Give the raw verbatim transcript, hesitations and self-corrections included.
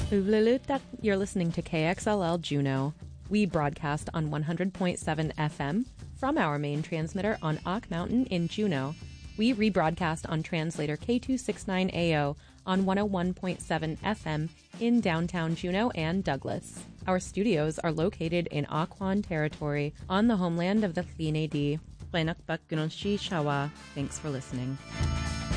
Uvlulutak, you're listening to K X L L Juneau. We broadcast on one hundred point seven F M from our main transmitter on Ock Mountain in Juneau. We rebroadcast on translator K two sixty-nine A O on one oh one point seven F M in downtown Juneau and Douglas. Our studios are located in Occoquan territory on the homeland of the Tl'in Di. Thanks for listening.